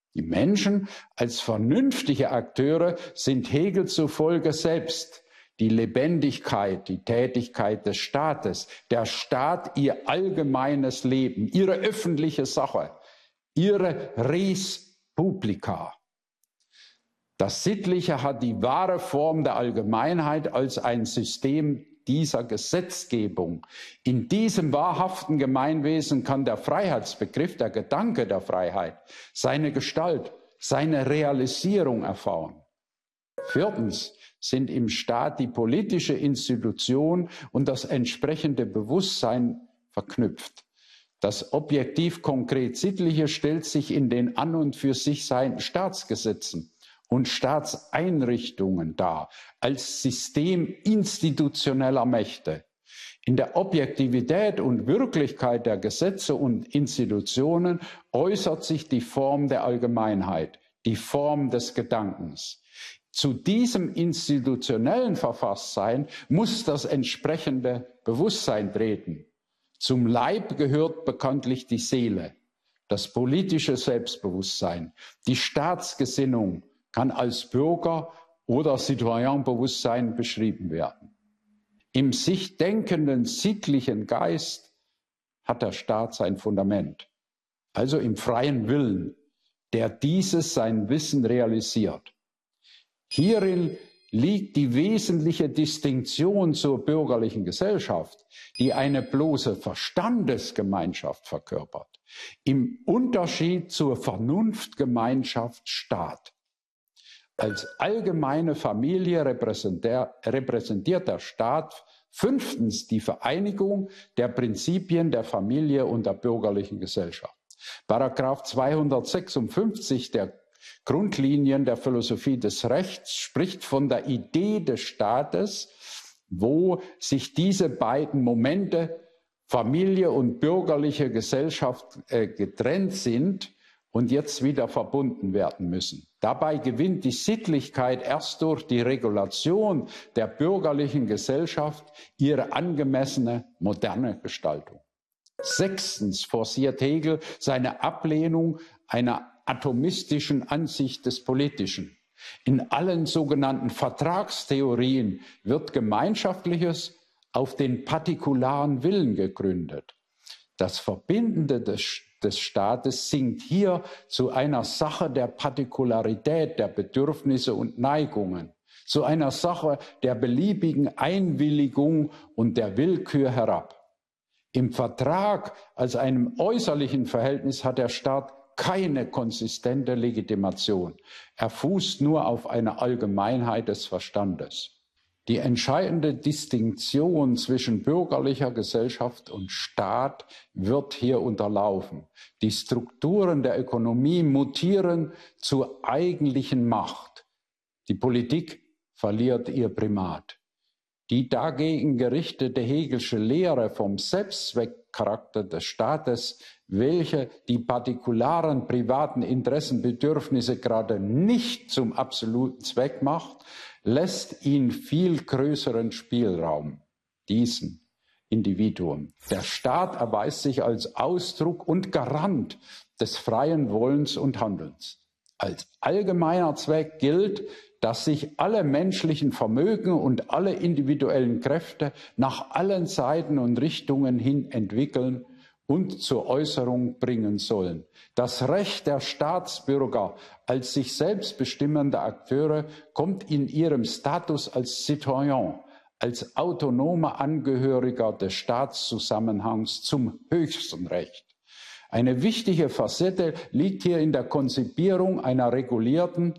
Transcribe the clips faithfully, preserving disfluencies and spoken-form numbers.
Die Menschen als vernünftige Akteure sind Hegel zufolge selbst die Lebendigkeit, die Tätigkeit des Staates, der Staat ihr allgemeines Leben, ihre öffentliche Sache, ihre res publica. Das Sittliche hat die wahre Form der Allgemeinheit als ein System dieser Gesetzgebung. In diesem wahrhaften Gemeinwesen kann der Freiheitsbegriff, der Gedanke der Freiheit, seine Gestalt, seine Realisierung erfahren. Viertens sind im Staat die politische Institution und das entsprechende Bewusstsein verknüpft. Das objektiv konkret Sittliche stellt sich in den an und für sich seinen Staatsgesetzen und Staatseinrichtungen dar, als System institutioneller Mächte. In der Objektivität und Wirklichkeit der Gesetze und Institutionen äußert sich die Form der Allgemeinheit, die Form des Gedankens. Zu diesem institutionellen Verfasstsein muss das entsprechende Bewusstsein treten. Zum Leib gehört bekanntlich die Seele, das politische Selbstbewusstsein. Die Staatsgesinnung kann als Bürger- oder Citoyenbewusstsein beschrieben werden. Im sich denkenden sittlichen Geist hat der Staat sein Fundament, also im freien Willen, der dieses sein Wissen realisiert. Hierin liegt die wesentliche Distinktion zur bürgerlichen Gesellschaft, die eine bloße Verstandesgemeinschaft verkörpert, im Unterschied zur Vernunftgemeinschaft Staat. Als allgemeine Familie repräsentiert der Staat fünftens die Vereinigung der Prinzipien der Familie und der bürgerlichen Gesellschaft. Paragraph zweihundertsechsundfünfzig der Grundlinien der Philosophie des Rechts spricht von der Idee des Staates, wo sich diese beiden Momente, Familie und bürgerliche Gesellschaft, äh, getrennt sind und jetzt wieder verbunden werden müssen. Dabei gewinnt die Sittlichkeit erst durch die Regulation der bürgerlichen Gesellschaft ihre angemessene moderne Gestaltung. Sechstens forciert Hegel seine Ablehnung einer atomistischen Ansicht des Politischen. In allen sogenannten Vertragstheorien wird Gemeinschaftliches auf den partikularen Willen gegründet. Das Verbindende des, des Staates sinkt hier zu einer Sache der Partikularität, der Bedürfnisse und Neigungen, zu einer Sache der beliebigen Einwilligung und der Willkür herab. Im Vertrag als einem äußerlichen Verhältnis hat der Staat keine konsistente Legitimation. Er fußt nur auf einer Allgemeinheit des Verstandes. Die entscheidende Distinktion zwischen bürgerlicher Gesellschaft und Staat wird hier unterlaufen. Die Strukturen der Ökonomie mutieren zur eigentlichen Macht. Die Politik verliert ihr Primat. Die dagegen gerichtete Hegelsche Lehre vom Selbstzweckcharakter des Staates, welche die partikularen privaten Interessenbedürfnisse gerade nicht zum absoluten Zweck macht, lässt ihn viel größeren Spielraum, diesem Individuum. Der Staat erweist sich als Ausdruck und Garant des freien Wollens und Handelns. Als allgemeiner Zweck gilt, dass sich alle menschlichen Vermögen und alle individuellen Kräfte nach allen Seiten und Richtungen hin entwickeln und zur Äußerung bringen sollen. Das Recht der Staatsbürger als sich selbst bestimmende Akteure kommt in ihrem Status als Citoyen, als autonomer Angehöriger des Staatszusammenhangs zum höchsten Recht. Eine wichtige Facette liegt hier in der Konzipierung einer regulierten,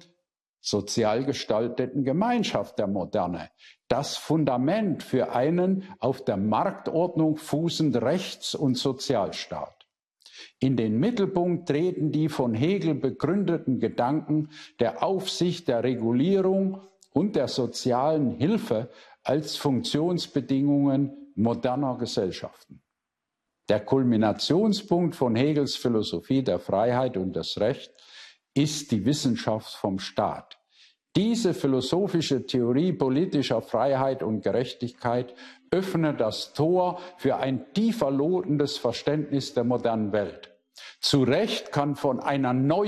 sozial gestalteten Gemeinschaft der Moderne. Das Fundament für einen auf der Marktordnung fußenden Rechts- und Sozialstaat. In den Mittelpunkt treten die von Hegel begründeten Gedanken der Aufsicht, der Regulierung und der sozialen Hilfe als Funktionsbedingungen moderner Gesellschaften. Der Kulminationspunkt von Hegels Philosophie der Freiheit und des Rechts ist die Wissenschaft vom Staat. Diese philosophische Theorie politischer Freiheit und Gerechtigkeit öffnet das Tor für ein tiefer lotendes Verständnis der modernen Welt. Zu Recht kann von einer neuen